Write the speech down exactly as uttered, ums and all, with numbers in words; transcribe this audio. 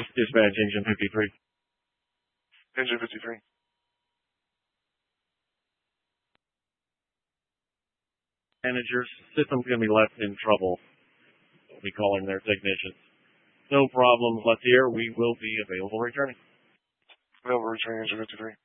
Dispatch, engine fifty-three. Engine fifty-three. Manager's system's going to be left in trouble. We'll be calling their technicians. No problem, Leftier. We will be available returning. Available returning, engine fifty-three.